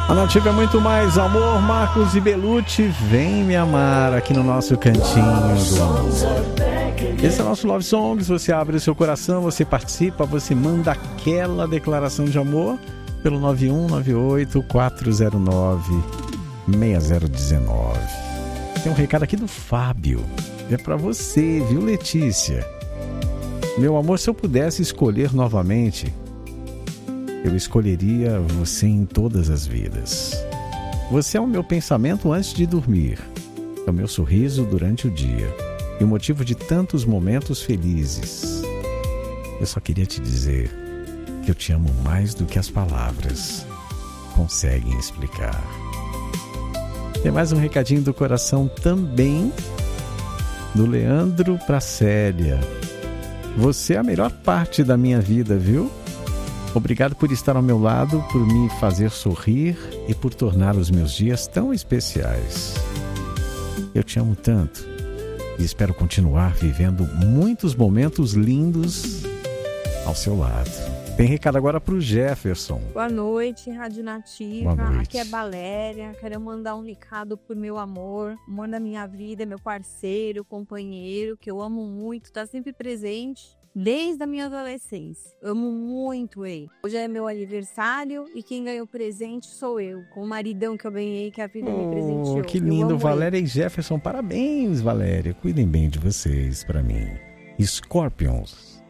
A Nativa é muito mais amor. Marcos e Belucci, vem me amar aqui no nosso cantinho do amor. Esse é o nosso Love Songs. Você abre o seu coração, você participa, você manda aquela declaração de amor pelo 9198-409-6019. Tem um recado aqui do Fábio. É pra você, viu, Letícia? Meu amor, se eu pudesse escolher novamente, eu escolheria você em todas as vidas. Você é o meu pensamento antes de dormir, é o meu sorriso durante o dia e o motivo de tantos momentos felizes. Eu só queria te dizer que eu te amo mais do que as palavras conseguem explicar. Tem mais um recadinho do coração também, do Leandro pra Célia. Você é a melhor parte da minha vida, viu? Obrigado por estar ao meu lado, por me fazer sorrir e por tornar os meus dias tão especiais. Eu te amo tanto e espero continuar vivendo muitos momentos lindos ao seu lado. Tem recado agora para o Jefferson. Boa noite, Rádio Nativa. Boa noite. Aqui é Valéria. Quero mandar um recado pro meu amor da minha vida, meu parceiro, companheiro, que eu amo muito, tá sempre presente. Desde a minha adolescência. Amo muito ele. Hoje é meu aniversário e quem ganhou presente sou eu. Com o maridão que eu ganhei, que a vida me presenteou. Que lindo, Valéria e Jefferson. Parabéns, Valéria. Cuidem bem de vocês, pra mim. Scorpions.